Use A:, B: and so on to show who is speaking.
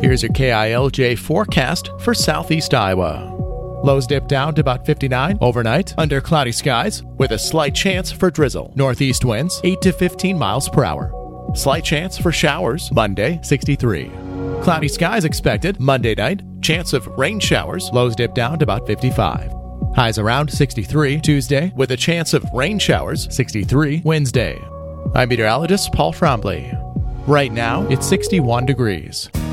A: Here's your KILJ forecast for southeast Iowa. Lows dip down to about 59 overnight under cloudy skies with a slight chance for drizzle. Northeast winds 8 to 15 miles per hour. Slight chance for showers Monday, 63. Cloudy skies expected Monday night. Chance of rain showers. Lows dip down to about 55. Highs around 63 Tuesday with a chance of rain showers 63 Wednesday. I'm meteorologist Paul Trombley. Right now, it's 61 degrees.